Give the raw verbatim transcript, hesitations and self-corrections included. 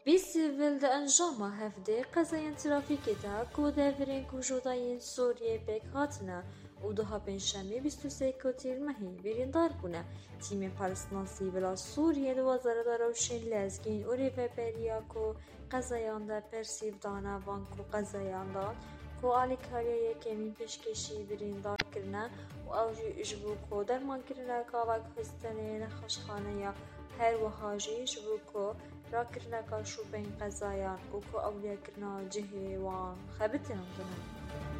بسیول ده انجام هفته قضایان ترافیکی دا کو دورین کو جوداین سوریه بک هاتنه و ده پنجشنبه بیست و سه کتیر مهی بریندار بونه تیم پالستان سیویلا سوریه دو وزارت روشن لزگین و ریوپریا کو قضایان دا پرسیو دانا وان کو قضایان دا کو آلیکاریه کمین پیشکشی بریندار کرنه و اوجی اجبو کو درمان کرنه کاوک هستنه نخشخانه یا هر وهاجی اجبو کو را کرنه کا شوبین قضایان و کو اولیا کرنه جهه وان خبتن دنه